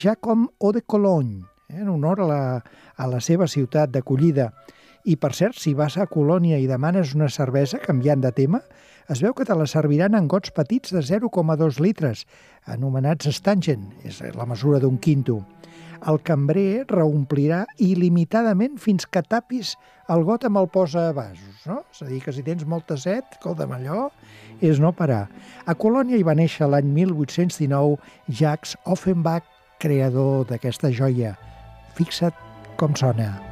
Jacome Eau de Cologne, en honor a la seva ciutat d'acollida. I, per cert, si vas a Colònia i demanes una cervesa, canviant de tema, es veu que te la serviran en gots petits de 0,2 litres, anomenats Stangen, és la mesura d'un quinto. El cambrer reomplirà il·limitadament fins que tapis el got amb el posavasos, no? És a dir, que si tens molta set, escolta'm, allò és no parar. A Colònia hi va néixer l'any 1819 Jacques Offenbach, creador d'aquesta joia. Fixa't com sona.